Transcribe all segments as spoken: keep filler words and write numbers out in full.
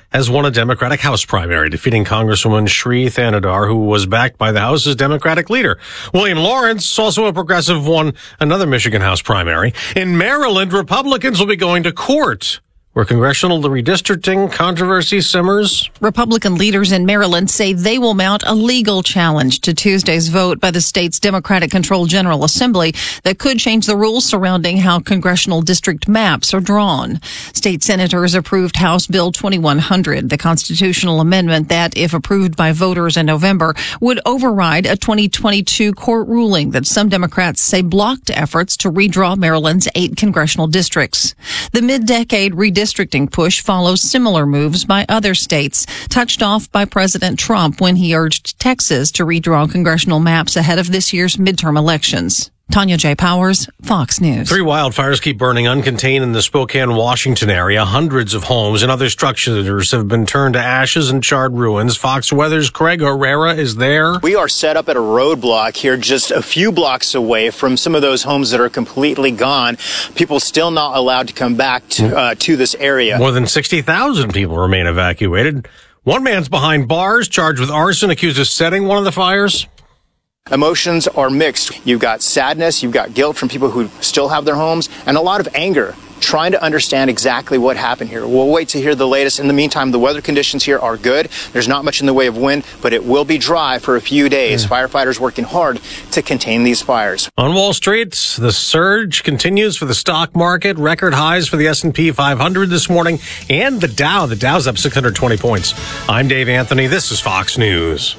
has won a Democratic House primary, defeating Congresswoman Sri Thanadar, who was backed by the House's Democratic leader. William Lawrence, also a progressive, won another Michigan House primary. In Maryland, Republicans will be going to court, where congressional redistricting controversy simmers. Republican leaders in Maryland say they will mount a legal challenge to Tuesday's vote by the state's Democratic-controlled General Assembly that could change the rules surrounding how congressional district maps are drawn. State senators approved House Bill twenty-one hundred, the constitutional amendment that, if approved by voters in November, would override a twenty twenty-two court ruling that some Democrats say blocked efforts to redraw Maryland's eight congressional districts. The mid-decade redistricting Redistricting push follows similar moves by other states, touched off by President Trump when he urged Texas to redraw congressional maps ahead of this year's midterm elections. Tanya J. Powers, Fox News. Three wildfires keep burning uncontained in the Spokane, Washington area. Hundreds of homes and other structures have been turned to ashes and charred ruins. Fox Weather's Craig Herrera is there. We are set up at a roadblock here just a few blocks away from some of those homes that are completely gone. People still not allowed to come back to, uh, to this area. More than sixty thousand people remain evacuated. One man's behind bars, charged with arson, accused of setting one of the fires. Emotions are mixed. You've got sadness, you've got guilt from people who still have their homes, and a lot of anger, trying to understand exactly what happened here. We'll wait to hear the latest. In the meantime, the weather conditions here are good. There's not much in the way of wind, but it will be dry for a few days. Yeah. Firefighters working hard to contain these fires. On Wall Street, the surge continues for the stock market. Record highs for the S and P five hundred this morning, and the Dow. The Dow's up six hundred twenty points. I'm Dave Anthony. This is Fox News.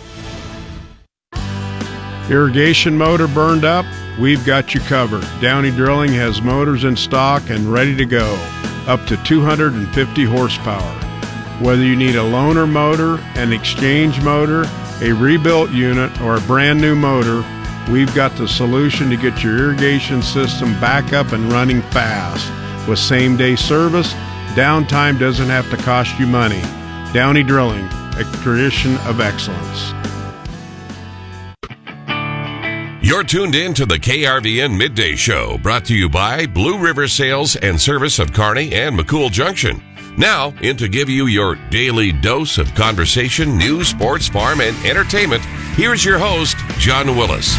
Irrigation motor burned up? We've got you covered. Downey Drilling has motors in stock and ready to go, up to two hundred fifty horsepower. Whether you need a loaner motor, an exchange motor, a rebuilt unit, or a brand new motor, we've got the solution to get your irrigation system back up and running fast. With same-day service, downtime doesn't have to cost you money. Downey Drilling, a tradition of excellence. You're tuned in to the K R V N Midday Show, brought to you by Blue River Sales and Service of Kearney and McCool Junction. Now, in to give you your daily dose of conversation, news, sports, farm, and entertainment, here's your host, John Willis.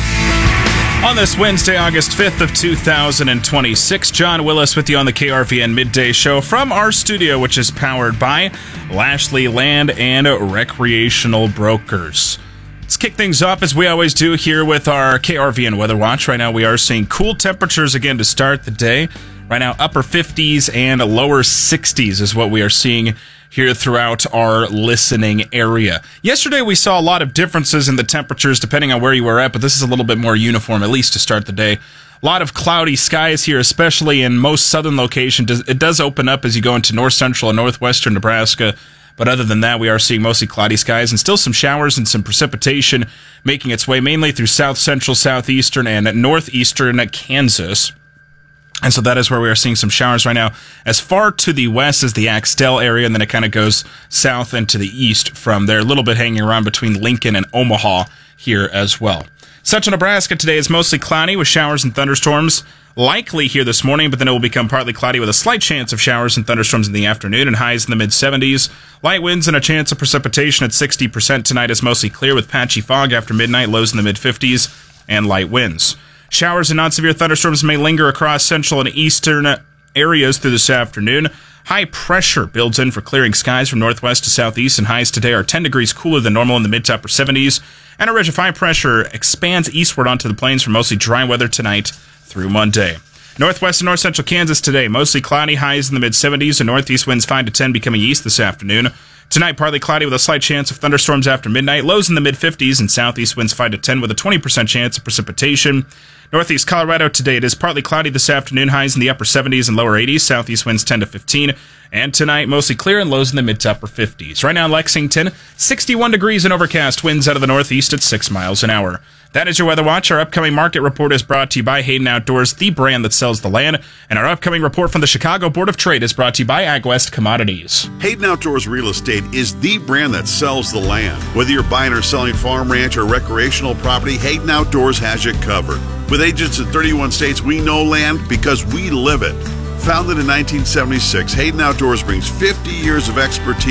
On this Wednesday, August fifth of two thousand twenty-six, John Willis with you on the K R V N Midday Show from our studio, which is powered by Lashley Land and Recreational Brokers. Let's kick things off as we always do here with our K R V N Weather Watch. Right now we are seeing cool temperatures again to start the day. Right now upper fifties and lower sixties is what we are seeing here throughout our listening area. Yesterday we saw a lot of differences in the temperatures depending on where you were at, but this is a little bit more uniform, at least to start the day. A lot of cloudy skies here, especially in most southern locations. It does open up as you go into north central and northwestern Nebraska. But other than that, we are seeing mostly cloudy skies and still some showers and some precipitation making its way mainly through south central, southeastern, and northeastern Kansas. And so that is where we are seeing some showers right now. As far to the west as the Axtell area, and then it kind of goes south and to the east from there, a little bit hanging around between Lincoln and Omaha here as well. Central Nebraska today is mostly cloudy with showers and thunderstorms likely here this morning, but then it will become partly cloudy with a slight chance of showers and thunderstorms in the afternoon and highs in the mid seventies. Light winds and a chance of precipitation at sixty percent tonight is mostly clear with patchy fog after midnight, lows in the mid fifties, and light winds. Showers and non-severe thunderstorms may linger across central and eastern areas through this afternoon. High pressure builds in for clearing skies from northwest to southeast, and highs today are ten degrees cooler than normal in the mid to upper seventies. And a ridge of high pressure expands eastward onto the plains for mostly dry weather tonight through Monday. Northwest and north central Kansas today, mostly cloudy, highs in the mid seventies, and northeast winds five to ten becoming east this afternoon. Tonight, partly cloudy with a slight chance of thunderstorms after midnight, lows in the mid fifties, and southeast winds five to ten with a twenty percent chance of precipitation. Northeast Colorado today, it is partly cloudy this afternoon, highs in the upper seventies and lower eighties, southeast winds ten to fifteen. And tonight, mostly clear and lows in the mid to upper fifties. Right now in Lexington, sixty-one degrees and overcast, winds out of the northeast at six miles an hour. That is your Weather Watch. Our upcoming market report is brought to you by Hayden Outdoors, the brand that sells the land. And our upcoming report from the Chicago Board of Trade is brought to you by AgWest Commodities. Hayden Outdoors Real Estate is the brand that sells the land. Whether you're buying or selling farm, ranch, or recreational property, Hayden Outdoors has you covered. With agents in thirty-one states, we know land because we live it. Founded in nineteen seventy-six, Hayden Outdoors brings fifty years of expertise